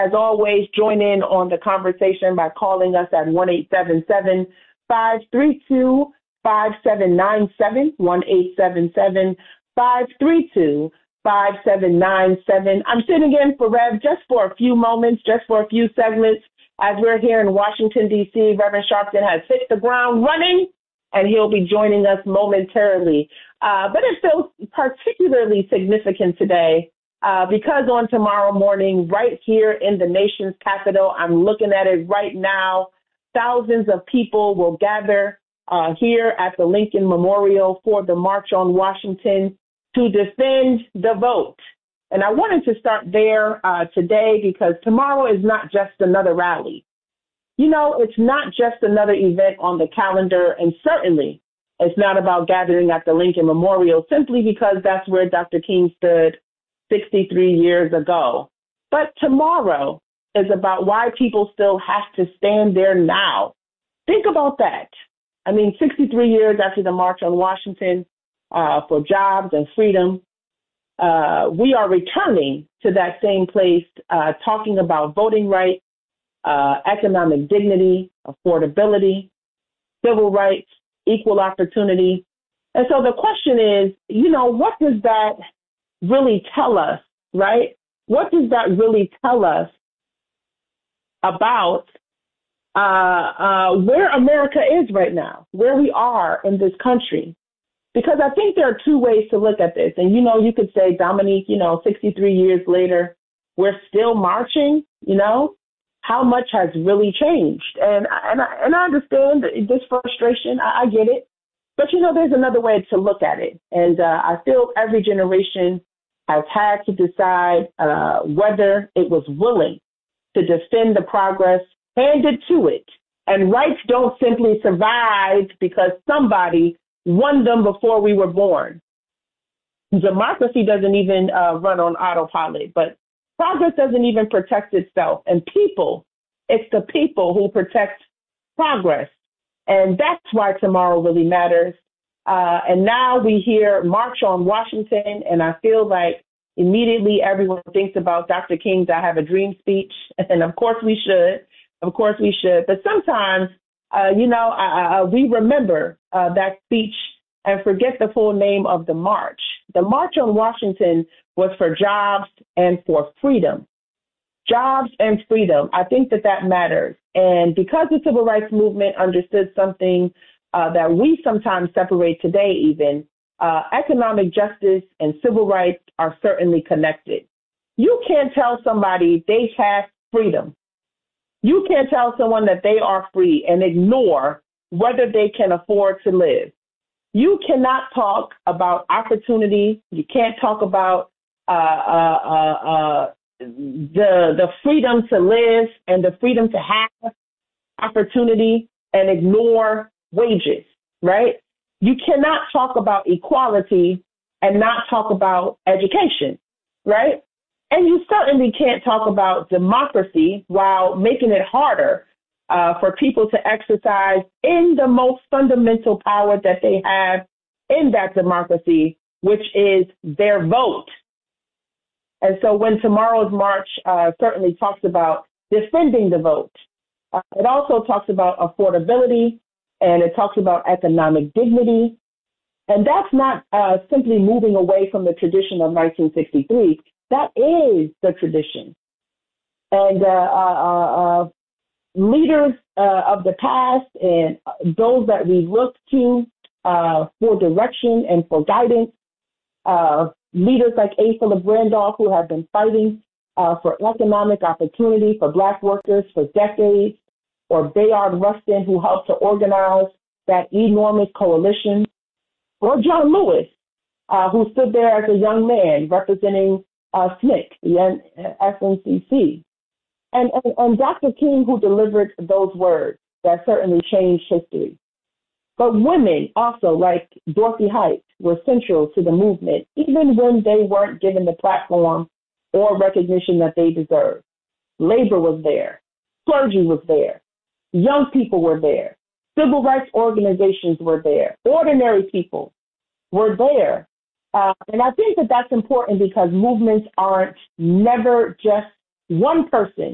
as always, join in on the conversation by calling us at 1-877-532-5797, 1-877-532-5797. I'm sitting in for Rev just for a few moments, just for a few segments. As we're here in Washington, D.C., Reverend Sharpton has hit the ground running, and he'll be joining us momentarily. But it feels particularly significant today because on tomorrow morning, right here in the nation's capital, I'm looking at it right now, thousands of people will gather here at the Lincoln Memorial for the March on Washington to defend the vote. And I wanted to start there today because tomorrow is not just another rally. You know, it's not just another event on the calendar, and certainly it's not about gathering at the Lincoln Memorial simply because that's where Dr. King stood 63 years ago. But tomorrow is about why people still have to stand there now. Think about that. I mean, 63 years after the March on Washington for jobs and freedom, we are returning to that same place, talking about voting rights, economic dignity, affordability, civil rights, equal opportunity. And so the question is, you know, what does that really tell us, right? What does that really tell us about where America is right now, where we are in this country? Because I think there are two ways to look at this. And, you know, you could say, Dominique, 63 years later, we're still marching, how much has really changed? And I understand this frustration. I get it. But, there's another way to look at it. And I feel every generation has had to decide whether it was willing to defend the progress handed to it. And rights don't simply survive because somebody won them before we were born. Democracy doesn't even run on autopilot, but progress doesn't even protect itself. And it's the people who protect progress. And that's why tomorrow really matters. And now we hear March on Washington, and I feel like immediately everyone thinks about Dr. King's I Have a Dream speech. And of course we should. But sometimes, we remember that speech and forget the full name of the march. The March on Washington was for jobs and for freedom. Jobs and freedom. I think that matters. And because the civil rights movement understood something that we sometimes separate today even, economic justice and civil rights are certainly connected. You can't tell somebody they have freedom. You can't tell someone that they are free and ignore whether they can afford to live. You cannot talk about opportunity. You can't talk about the freedom to live and the freedom to have opportunity and ignore wages, right? You cannot talk about equality and not talk about education, right? And you certainly can't talk about democracy while making it harder for people to exercise in the most fundamental power that they have in that democracy, which is their vote. And so when tomorrow's march certainly talks about defending the vote, it also talks about affordability and it talks about economic dignity. And that's not simply moving away from the tradition of 1963. That is the tradition. And leaders of the past and those that we look to for direction and for guidance, leaders like A. Philip Randolph, who have been fighting for economic opportunity for Black workers for decades, or Bayard Rustin, who helped to organize that enormous coalition, or John Lewis, who stood there as a young man representing SNCC, the SNCC. And Dr. King, who delivered those words that certainly changed history. But women also, like Dorothy Height, were central to the movement, even when they weren't given the platform or recognition that they deserved. Labor was there. Clergy was there. Young people were there. Civil rights organizations were there. Ordinary people were there. And I think that that's important because movements aren't never just one person